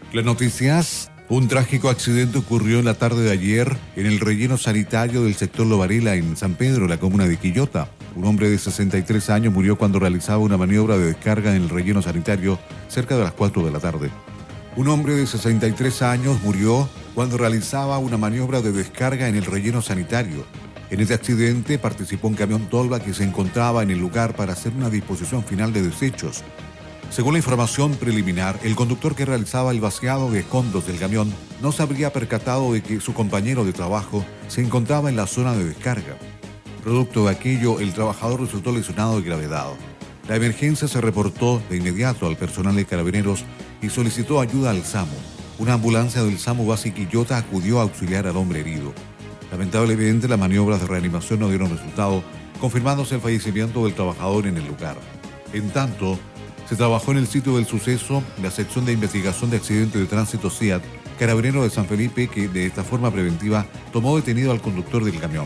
Las noticias. Un trágico accidente ocurrió en la tarde de ayer en el relleno sanitario del sector Lo Varela en San Pedro, la comuna de Quillota. Un hombre de 63 años murió cuando realizaba una maniobra de descarga en el relleno sanitario cerca de las 4 de la tarde. Un hombre de 63 años murió cuando realizaba una maniobra de descarga en el relleno sanitario. En este accidente participó un camión tolva que se encontraba en el lugar para hacer una disposición final de desechos. Según la información preliminar, el conductor que realizaba el vaciado de escombros del camión no se habría percatado de que su compañero de trabajo se encontraba en la zona de descarga. Producto de aquello, el trabajador resultó lesionado de gravedad. La emergencia se reportó de inmediato al personal de Carabineros y solicitó ayuda al SAMU. Una ambulancia del SAMU Base Quillota acudió a auxiliar al hombre herido. Lamentablemente, las maniobras de reanimación no dieron resultado, confirmándose el fallecimiento del trabajador en el lugar. En tanto, se trabajó en el sitio del suceso la sección de investigación de accidentes de tránsito SIAT, Carabinero de San Felipe, que de esta forma preventiva tomó detenido al conductor del camión.